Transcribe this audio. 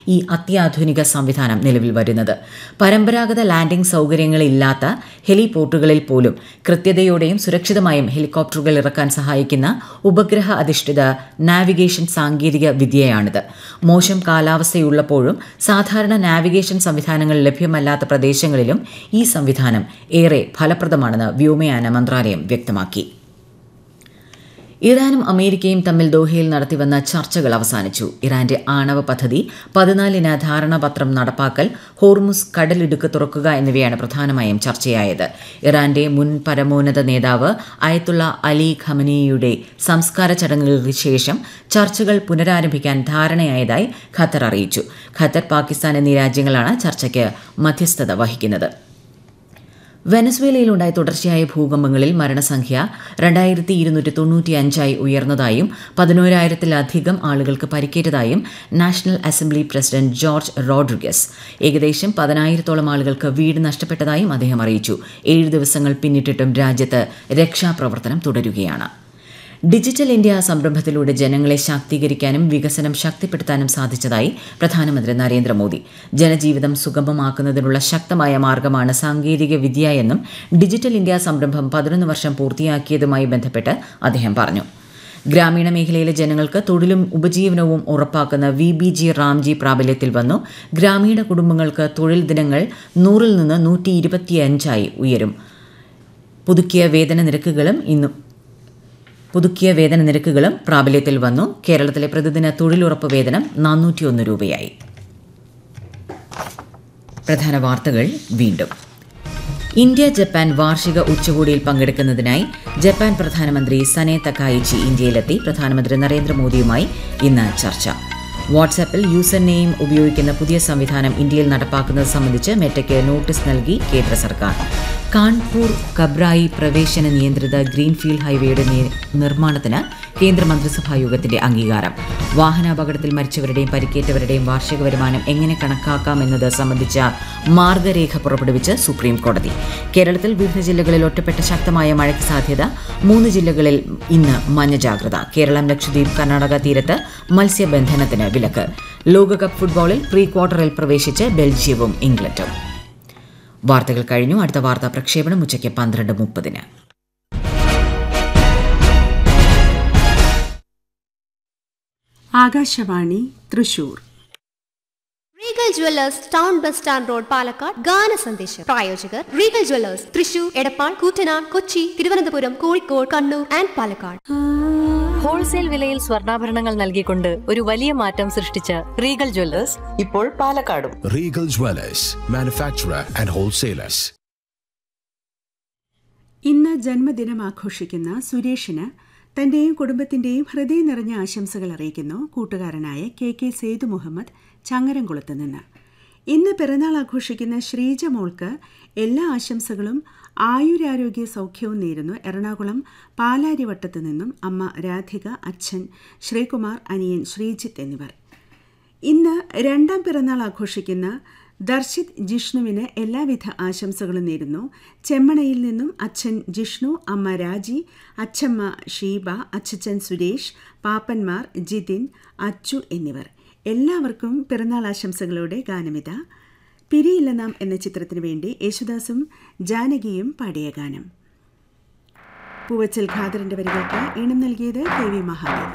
ഈ അത്യാധുനിക സംവിധാനം നിലവിൽ വരുന്നത്. പരമ്പരാഗത ലാൻഡിംഗ് സൗകര്യങ്ങളില്ലാത്ത ഹെലിപോർട്ടുകളിൽ പോലും കൃത്യതയോടെയും സുരക്ഷിതമായും ഹെലികോപ്റ്ററുകൾ ഇറക്കാൻ സഹായിക്കുന്ന ഉപഗ്രഹ അധിഷ്ഠിത നാവിഗേഷൻ സാങ്കേതിക വിദ്യയാണിത്. മോശം കാലാവസ്ഥയുള്ളപ്പോഴും സാധാരണ നാവിഗേഷൻ സംവിധാനങ്ങൾ ലഭ്യമല്ലാത്ത പ്രദേശങ്ങളിലും ഈ സംവിധാനം ഏറെ ഫലപ്രദമാണെന്ന് വ്യോമയാന മന്ത്രാലയം വ്യക്തമാക്കി. ഇറാനും അമേരിക്കയും തമ്മിൽ ദോഹയിൽ നടത്തിവന്ന ചർച്ചകൾ അവസാനിച്ചു. ഇറാന്റെ ആണവ പദ്ധതി 14-ന് ധാരണാപത്രം നടപ്പാക്കൽ, ഹോർമുസ് കടലിടുക്ക് തുറക്കുക എന്നിവയാണ് പ്രധാനമായും ചർച്ചയായത്. ഇറാന്റെ മുൻ പരമോന്നത നേതാവ് അയത്തുള്ള അലി ഖമനേയിയുടെ സംസ്കാര ചടങ്ങുകൾക്ക് ശേഷം ചർച്ചകൾ പുനരാരംഭിക്കാൻ ധാരണയായതായി ഖത്തർ അറിയിച്ചു. ഖത്തർ, പാകിസ്ഥാൻ എന്നീ രാജ്യങ്ങളാണ് ചർച്ചയ്ക്ക് മധ്യസ്ഥത വഹിക്കുന്നത്. വെനസ്വേലയിലുണ്ടായ തുടർച്ചയായ ഭൂകമ്പങ്ങളിൽ മരണസംഖ്യ 2295 ഉയർന്നതായും 11,000-ലധികം ആളുകൾക്ക് പരിക്കേറ്റതായും national assembly president George Rodriguez. ഏകദേശം 10,000-ഓളം ആളുകൾക്ക് വീട് നഷ്ടപ്പെട്ടതായും അദ്ദേഹം അറിയിച്ചു. 7 ദിവസങ്ങൾ പിന്നിട്ടിട്ടും രാജ്യത്ത് രക്ഷാപ്രവർത്തനം തുടരുകയാണ്. ഡിജിറ്റൽ ഇന്ത്യ സംരംഭത്തിലൂടെ ജനങ്ങളെ ശാക്തീകരിക്കാനും വികസനം ശക്തിപ്പെടുത്താനും സാധിച്ചതായി പ്രധാനമന്ത്രി നരേന്ദ്രമോദി. ജനജീവിതം സുഗമമാക്കുന്നതിനുള്ള ശക്തമായ മാർഗമാണ് സാങ്കേതിക വിദ്യ എന്നും ഡിജിറ്റൽ ഇന്ത്യ സംരംഭം 11 വർഷം പൂർത്തിയാക്കിയതുമായി ബന്ധപ്പെട്ട് അദ്ദേഹം പറഞ്ഞു. ഗ്രാമീണ മേഖലയിലെ ജനങ്ങൾക്ക് തൊഴിലും ഉപജീവനവും ഉറപ്പാക്കുന്ന VBG റാംജി പ്രാബല്യത്തിൽ വന്നു. ഗ്രാമീണ കുടുംബങ്ങൾക്ക് തൊഴിൽ ദിനങ്ങൾ 100-ൽ നിന്ന് 125 ഉയരും. പുതുക്കിയ വേതന നിരക്കുകളും പ്രാബല്യത്തിൽ വന്നു. കേരളത്തിലെ പ്രതിദിന തൊഴിലുറപ്പ് വേതനം 401 രൂപയായി. പ്രധാന വാർത്തകൾ വീണ്ടും. ഇന്ത്യ ജപ്പാൻ വാർഷിക ഉച്ചകോടിയിൽ പങ്കെടുക്കുന്നതിനായി ജപ്പാൻ പ്രധാനമന്ത്രി സനെ തകായിച്ചി ഇന്ത്യയിലെത്തി. പ്രധാനമന്ത്രി നരേന്ദ്രമോദിയുമായി ഇന്ന് ചർച്ച. വാട്സാപ്പിൽ യൂസർ നെയിം ഉപയോഗിക്കുന്ന പുതിയ സംവിധാനം ഇന്ത്യയിൽ നടപ്പാക്കുന്നത് സംബന്ധിച്ച് മെറ്റയ്ക്ക് നോട്ടീസ് നൽകി കേന്ദ്ര സർക്കാർ. കാൺപൂർ കബ്രായി പ്രവേശന നിയന്ത്രിത ഗ്രീൻഫീൽഡ് ഹൈവേയുടെ നിർമ്മാണത്തിന് കേന്ദ്ര മന്ത്രിസഭാ യോഗത്തിന്റെ അംഗീകാരം. വാഹനാപകടത്തിൽ മരിച്ചവരുടെയും പരിക്കേറ്റവരുടെയും വാർഷിക വരുമാനം എങ്ങനെ കണക്കാക്കാമെന്നത് സംബന്ധിച്ച മാർഗരേഖ പുറപ്പെടുവിച്ച് സുപ്രീം കോടതി. കേരളത്തിൽ വിവിധ ജില്ലകളിൽ ഒറ്റപ്പെട്ട ശക്തമായ മഴയ്ക്ക് സാധ്യത. 3 ജില്ലകളിൽ ഇന്ന് മഞ്ഞ ജാഗ്രത. കേരളം, ലക്ഷദ്വീപ്, കർണാടക തീരത്ത് മത്സ്യബന്ധനത്തിന് വിലക്ക്. ലോകകപ്പ് ഫുട്ബോളിൽ പ്രീ ക്വാർട്ടറിൽ പ്രവേശിച്ച് ബെൽജിയവും ഇംഗ്ലണ്ടും. വാർത്തകൾ കഴിഞ്ഞു. അടുത്ത വാർത്താ പ്രക്ഷേപണം ഉച്ചയ്ക്ക് 12:30. Akashvani Thrissur. Regal jewellers town bus stand road, Palakkad. ഗാന സന്ദേശം. പ്രായോജകർ Regal jewellers Thrissur, Edappal, Koottanad, Kochi, Thiruvananthapuram, Kozhikode, Kannur and Palakkad. Wholesale വിലയിൽ സ്വർണ്ണാഭരണങ്ങൾ നൽകിക്കൊണ്ട് ഒരു വലിയ മാറ്റം സൃഷ്ടിച്ച റീഗൽ ജ്വല്ലേഴ്സ് ഇപ്പോൾ പാലക്കാടും. Regal Jewellers, manufacturer and wholesalers. ഇന്ന് ജന്മദിനം ആഘോഷിക്കുന്ന സുരേഷിന് തന്റെയും കുടുംബത്തിന്റെയും ഹൃദയം നിറഞ്ഞ ആശംസകൾ അറിയിക്കുന്നു കൂട്ടുകാരനായ KK സേതു മുഹമ്മദ് ചങ്ങരംകുളത്ത് നിന്ന്. ഇന്ന് പിറന്നാൾ ആഘോഷിക്കുന്ന ശ്രീജ മോൾക്ക് എല്ലാ ആശംസകളും ആയുരാരോഗ്യ സൗഖ്യവും നേരുന്നു. എറണാകുളം പാലാരിവട്ടത്ത് നിന്നും അമ്മ രാധിക, അച്ഛൻ ശ്രീകുമാർ, അനിയൻ ശ്രീജിത്ത് എന്നിവർ. ഇന്ന് 2ാം പിറന്നാൾ ആഘോഷിക്കുന്ന ദർശിത് ജിഷ്ണുവിന് എല്ലാവിധ ആശംസകളും നേരുന്നു. ചെമ്മണയിൽ നിന്നും അച്ഛൻ ജിഷ്ണു, അമ്മ രാജി, അച്ഛമ്മ ഷീബ, അച്ഛൻ സുരേഷ്, പാപ്പന്മാർ ജിതിൻ, അച്ചു എന്നിവർ. എല്ലാവർക്കും പിറന്നാൾ ആശംസകളോടെ ഗാനമിത. പിരിയില്ല നാം എന്ന ചിത്രത്തിനു വേണ്ടി യേശുദാസും ജാനകിയും പാടിയ ഗാനം. പൂവച്ചൽ ഖാദറിന്റെ വരികൾക്ക് ഈണം നൽകിയത് KV മഹാദേവൻ.